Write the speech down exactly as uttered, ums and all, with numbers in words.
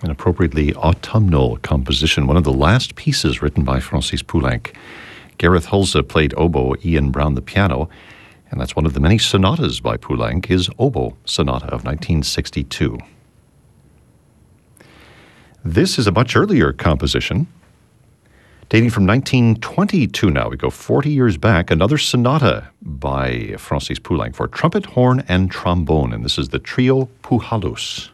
An appropriately autumnal composition, one of the last pieces written by Francis Poulenc. Gareth Hulse played oboe, Ian Brown the piano, and that's one of the many sonatas by Poulenc, his Oboe Sonata of nineteen sixty-two. This is a much earlier composition, dating from nineteen twenty-two now. We go forty years back, another sonata by Francis Poulenc for trumpet, horn, and trombone, and this is the Trio Puhalus.